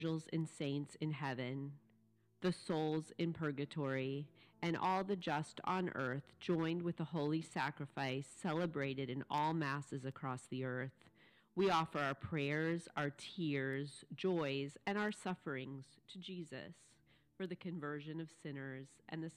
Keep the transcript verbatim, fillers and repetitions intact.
angels and saints in heaven, the souls in purgatory, and all the just on earth, joined with the holy sacrifice celebrated in all masses across the earth, we offer our prayers, our tears, joys, and our sufferings to Jesus for the conversion of sinners and the